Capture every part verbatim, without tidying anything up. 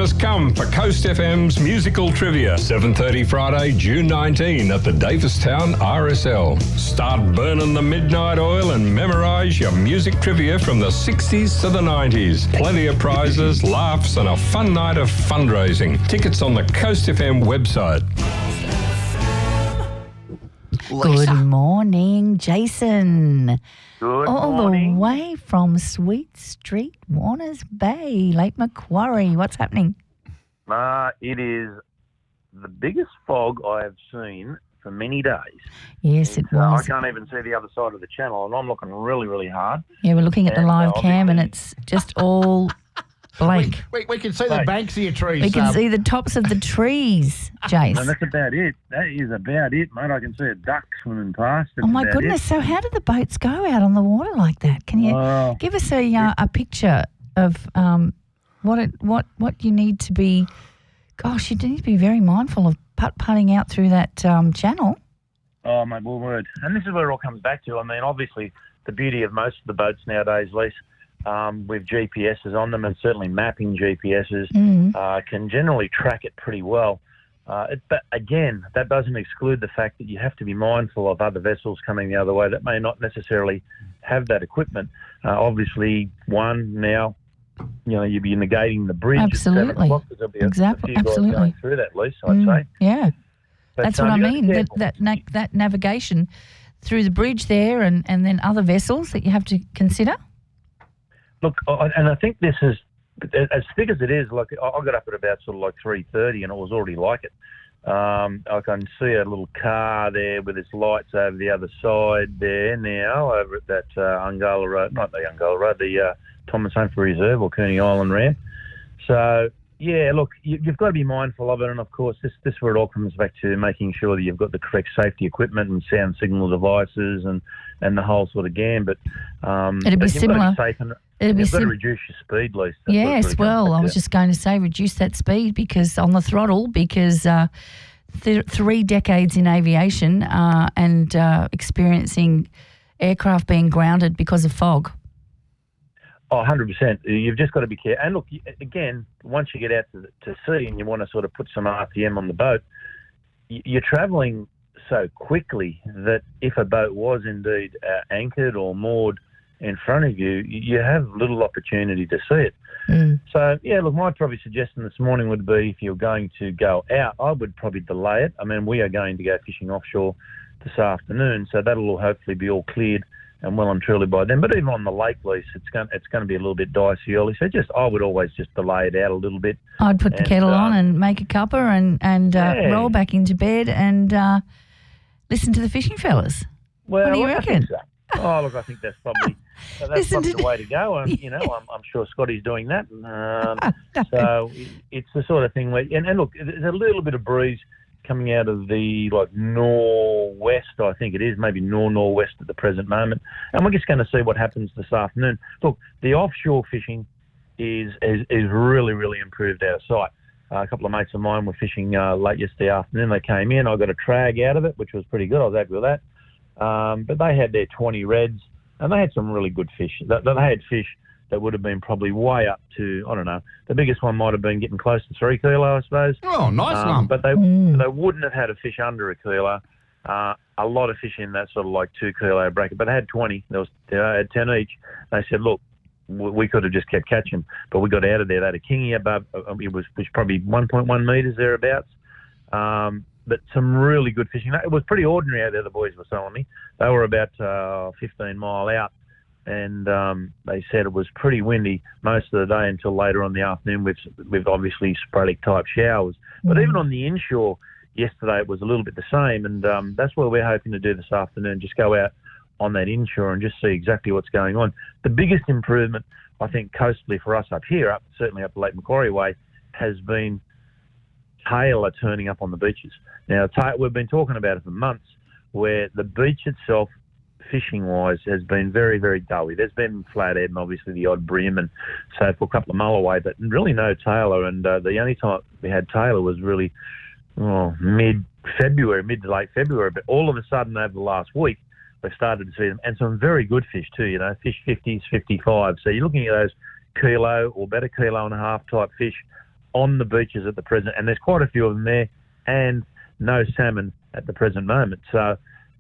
us come for Coast F M's musical trivia. seven thirty Friday, June nineteenth at the Davistown R S L. Start burning the midnight oil and memorise your music trivia from the sixties to the nineties. Plenty of prizes, laughs and a fun night of fundraising. Tickets on the Coast F M website. Lisa. Good morning, Jason. Good All morning. the way from Sweet Street, Warners Bay, Lake Macquarie. What's happening? Uh, it is the biggest fog I have seen for many days. Yes, it It's, uh, was. I can't even see the other side of the channel, and I'm looking really, really hard. Yeah, we're looking at the And, live uh, cam and obviously- it's just all blank. We, we, we can see the Mate. Banksia trees. We can um, see the tops of the trees, Jace. And that's about it. That is about it, mate. I can see a duck swimming past. That's Oh, my about goodness. So how do the boats go out on the water like that? Can It. you Oh, give us a uh, a picture of um, what it what what you need to be? Gosh, you need to be very mindful of putt putting out through that um, channel. oh, my word. And this is where it all comes back to. I mean, obviously, the beauty of most of the boats nowadays, Lise, um, with G P S's on them and certainly mapping G P S's, Mm. uh, can generally track it pretty well. Uh, it, but again, that doesn't exclude the fact that you have to be mindful of other vessels coming the other way that may not necessarily have that equipment. Uh, obviously, one now, you know, you'd be negating the bridge Absolutely. at seven o'clock because there'll be a, Exactly. a few guys Absolutely. going through that, Lisa, I'd Mm, say. yeah, But, that's um, what I you gotta be mean. That careful. that na- that navigation through the bridge there, and, and then other vessels that you have to consider. Look, I- and I think this is, as thick as it is, like I I got up at about sort of like three thirty and it was already like it. Um, I can see a little car there with its lights over the other side there now, over at that uh, Ungola Road, not the Ungola Road, the uh, Thomas Humphrey Reserve or Kearney Island ramp. So, yeah, look, you, you've got to be mindful of it. And, of course, this, this is where it all comes back to making sure that you've got the correct safety equipment and sound signal devices and, and the whole sort of gambit. Um, It'd be but you've similar. Got to be safe and, It'd be you've got to sim- reduce your speed, Lisa. That's what it Yes, really comes well, back I was to. just going to say reduce that speed because on the throttle because uh, th- three decades in aviation uh, and uh, experiencing aircraft being grounded because of fog. Oh, one hundred percent. You've just got to be careful. And look, you- again, once you get out to, the, to sea and you want to sort of put some R P M on the boat, y- you're travelling so quickly that if a boat was indeed uh, anchored or moored in front of you, y- you have little opportunity to see it. Mm. So, yeah, look, my probably suggestion this morning would be if you're going to go out, I would probably delay it. I mean, we are going to go fishing offshore this afternoon, so that'll all hopefully be all cleared and well and truly by then. But even on the lake, Lise, it's going it's going to be a little bit dicey early. So just I would always just delay it out a little bit. I'd put the And, kettle on um, and make a cuppa and, and uh, Yeah. roll back into bed and uh, listen to the fishing fellas. Well, What do you look, I reckon? think so. Oh, look, I think that's probably that's Listen probably to- the way to go. Um, You know, I'm, I'm sure Scotty's doing that. Um, No. So it- it's the sort of thing where, and, and look, there's a little bit of breeze coming out of the like northwest, I think it is, maybe nor northwest at the present moment, and we're just going to see what happens this afternoon. Look, the offshore fishing is is, is really really improved out of sight. Uh, a couple of mates of mine were fishing uh, late yesterday afternoon. They came in. I got a trag out of it, which was pretty good. I was happy with that. Um, but they had their twenty reds, and they had some really good fish. They, they had fish that would have been probably way up to, I don't know, the biggest one might have been getting close to three kilo, I suppose. Oh, nice Um, lump. but they Mm. they wouldn't have had a fish under a kilo. Uh, a lot of fish in that sort of like two kilo bracket, but they had twenty. There was they had ten each. They said, look, we, we could have just kept catching, but we got out of there. They had a kingy above. Uh, it was was probably one point one metres thereabouts. Um, but some really good fishing. It was pretty ordinary out there. The boys were telling me they were about uh, fifteen mile out. And um, they said it was pretty windy most of the day until later on in the afternoon with, with obviously sporadic type showers. But Mm. even on the inshore yesterday, it was a little bit the same. And um, that's what we're hoping to do this afternoon, just go out on that inshore and just see exactly what's going on. The biggest improvement, I think, coastally for us up here, up certainly up the Lake Macquarie way, has been tailor turning up on the beaches. Now, ta- we've been talking about it for months, where the beach itself, fishing-wise, has been very, very doughy. There's been flathead and obviously the odd brim and so for a couple of mull away, but really no tailor. And uh, the only time we had tailor was really oh, mid-February, mid to late February. But all of a sudden over the last week, we've started to see them, and some very good fish too, you know, fish fifties, fifty-fives. So you're looking at those kilo or better kilo and a half type fish on the beaches at the present, and there's quite a few of them there, and no salmon at the present moment. So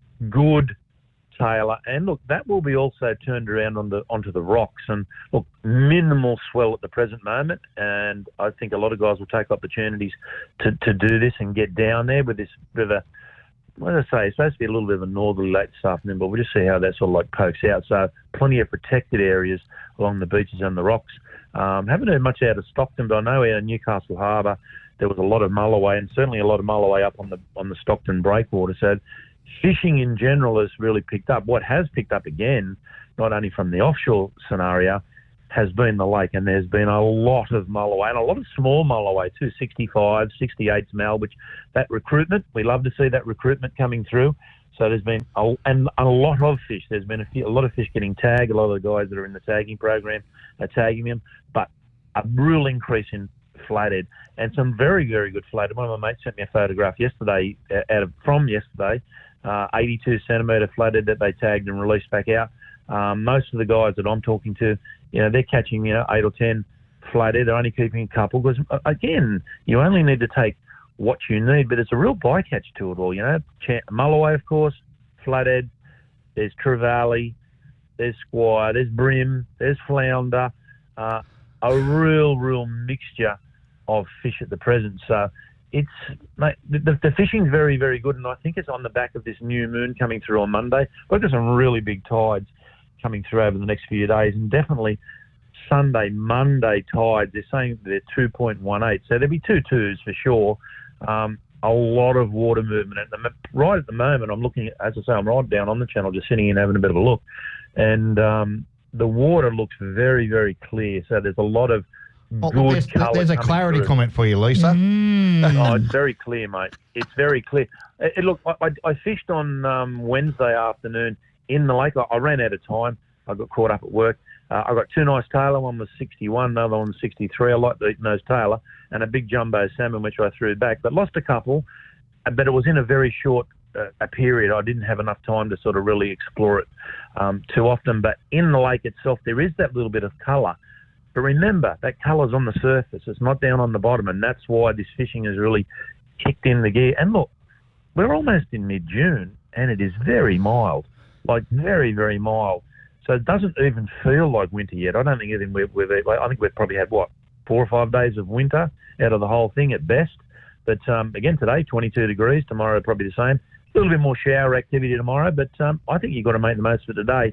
good Taylor, and look, that will be also turned around on the, onto the rocks, and look, minimal swell at the present moment, and I think a lot of guys will take opportunities to, to do this and get down there with this river. What did I say? It's supposed to be a little bit of a northerly late this afternoon, but we'll just see how that sort of like pokes out. So plenty of protected areas along the beaches and the rocks. Um, haven't heard much out of Stockton, but I know out in Newcastle Harbour there was a lot of mulloway, and certainly a lot of mulloway up on the on the Stockton breakwater. So fishing in general has really picked up. What has picked up again, not only from the offshore scenario, has been the lake, and there's been a lot of mulloway and a lot of small mulloway too, sixty-five, sixty-eight smell, which that recruitment, we love to see that recruitment coming through. So there's been a, and a lot of fish. There's been a, few, a lot of fish getting tagged. A lot of the guys that are in the tagging program are tagging them, but a real increase in flathead and some very, very good flathead. One of my mates sent me a photograph yesterday out of from yesterday. Uh, eighty-two centimetre flathead that they tagged and released back out. Um, most of the guys that I'm talking to, you know, they're catching, you know, eight or ten flathead. They're only keeping a couple because, again, you only need to take what you need, but it's a real bycatch to it all, you know. Ch- Mulloway, of course, flathead, there's trevally, there's squire, there's brim, there's flounder, uh, a real, real mixture of fish at the present. So it's, mate, the, the fishing's very, very good, and I think it's on the back of this new moon coming through on Monday. We've got some really big tides coming through over the next few days, and definitely Sunday, Monday tides, they're saying they're two point one eight, so there'll be two twos for sure. Um, a lot of water movement. At the, right at the moment, I'm looking at, as I say, I'm right down on the channel, just sitting in having a bit of a look, and um, the water looks very, very clear, so there's a lot of Oh, good there's, colour there's a coming clarity through. comment for you, Lisa. Mm. Oh, it's very clear, mate. It's very clear. Uh, uh, look, I, I, I fished on um, Wednesday afternoon in the lake. I, I ran out of time. I got caught up at work. Uh, I got two nice tailor. One was sixty-one, another one was sixty-three. I like the eating those tailor, and a big jumbo salmon, which I threw back. But lost a couple, uh, but it was in a very short uh, a period. I didn't have enough time to sort of really explore it um, too often. But in the lake itself, there is that little bit of colour. But remember, that colour's on the surface. It's not down on the bottom, and that's why this fishing has really kicked in the gear. And look, we're almost in mid-June, and it is very mild, like very, very mild. So it doesn't even feel like winter yet. I don't think even we've, we've I think we've probably had, what, four or five days of winter out of the whole thing at best. But um, again, today, twenty-two degrees. Tomorrow, probably the same. A little bit more shower activity tomorrow, but um, I think you've got to make the most of it today.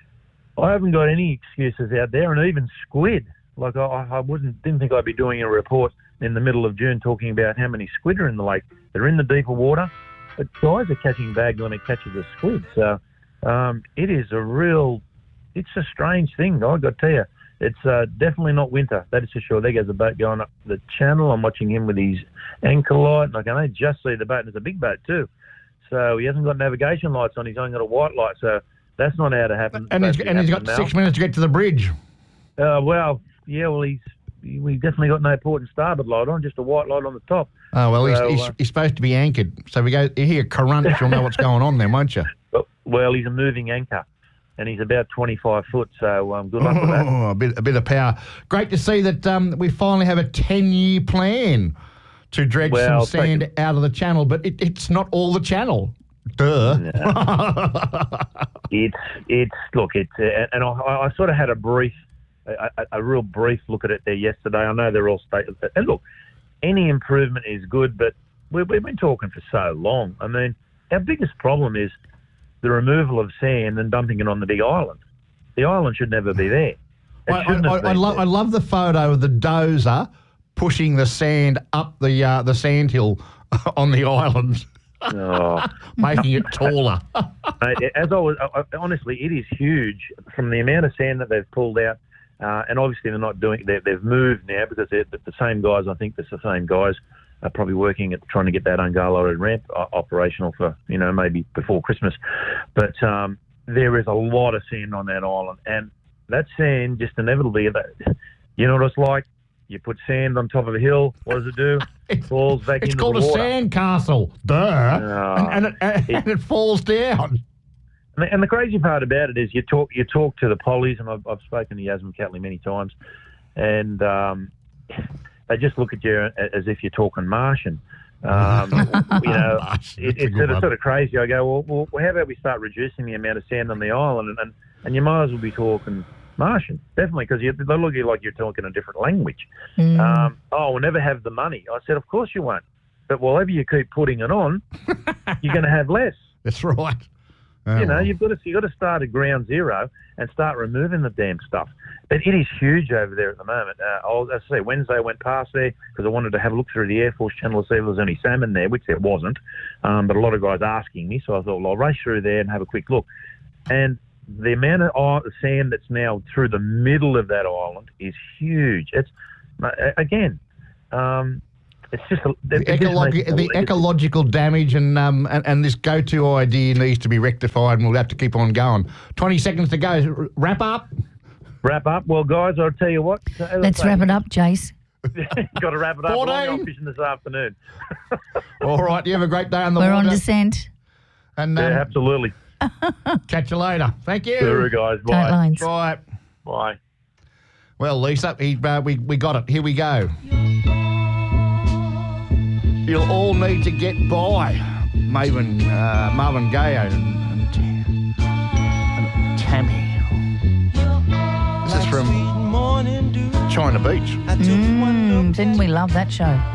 I haven't got any excuses out there, and even squid. Like I, I wouldn't, didn't think I'd be doing a report in the middle of June talking about how many squid are in the lake. They're in the deeper water, but guys are catching bags when it catches a squid. So um, it is a real, it's a strange thing. I've got to tell you, it's uh, definitely not winter. That is for sure. There goes the boat going up the channel. I'm watching him with his anchor light, and I can only just see the boat, and it's a big boat too. So he hasn't got navigation lights on. He's only got a white light. So that's not how to happen. And he's, and he's got six minutes to get to the bridge. Uh, well, yeah, well, he's we definitely got no port and starboard light on, just a white light on the top. Oh, well, so, he's, he's, uh, he's supposed to be anchored. So if we go, you hear current, you'll know what's going on then, won't you? Well, he's a moving anchor, and he's about twenty-five foot, so um, good luck with that. Oh, a bit, a bit of power. Great to see that um, we finally have a ten-year plan to dredge Well, some sand thank out of the channel, but it, it's not all the channel. Duh. it's, it's, look, it's, uh, and I, I sort of had a brief, a, a, a real brief look at it there yesterday. I know they're all state, and look, any improvement is good, but we've, we've been talking for so long. I mean, our biggest problem is the removal of sand and dumping it on the big island. The island should never be there. It I, shouldn't I, have I, I, been love, there. I love the photo of the dozer pushing the sand up the uh, the sand hill on the island, Oh. making it taller. Mate, as I was, I, I- honestly, it is huge from the amount of sand that they've pulled out, uh, and obviously they're not doing. They've, they've moved now because they're the same guys. I think it's the same guys are probably working at trying to get that ungarloaded ramp uh, operational for you know maybe before Christmas. But um, there is a lot of sand on that island, and that sand just inevitably, you know what it's like. You put sand on top of a hill. What does it do? It falls back It's into called the a water. sand castle. Duh. Oh. and, and, it, and, It- it falls down. And the, and the crazy part about it is you talk you talk to the pollies, and I've, I've spoken to Yasmin Catley many times, and um, they just look at you as if you're talking Martian. Um, you know, it, it's sort of, sort of crazy. I go, well, well, how about we start reducing the amount of sand on the island, and, and, and you might as well be talking Martian, definitely, because they look at you like you're talking a different language. Mm. Um, oh, we'll never have the money. I said, of course you won't. But whatever you keep putting it on, you're going to have less. That's right. Oh, you know, well. you've got to you've got to start at ground zero and start removing the damn stuff. But it is huge over there at the moment. Uh, I'll, as I say, Wednesday I went past there because I wanted to have a look through the Air Force Channel to see if there was any salmon there, which there wasn't. Um, but a lot of guys asking me, so I thought, well, I'll race through there and have a quick look. And the amount of uh, sand that's now through the middle of that island is huge. It's uh, again. Um, It's just a, the, ecologi- the ecological damage and, um, and and this go-to idea needs to be rectified, and we'll have to keep on going. Twenty seconds to go. R- wrap up. Wrap up. Well, guys, I'll tell you what. Let's wrap it up, Jace. Got to wrap it up. I'm fishing this afternoon. All right. You have a great day on the We're water. on descent. And um, yeah, absolutely. Catch you later. Thank you. Sure, guys. Bye. Tight lines. Bye. Bye. Well, Lisa, he, uh, we we got it. Here we go. You'll all need to get by. Maven, uh, Marvin Gaye and, and, and Tammy. This is from China Beach. Mm, didn't we love that show?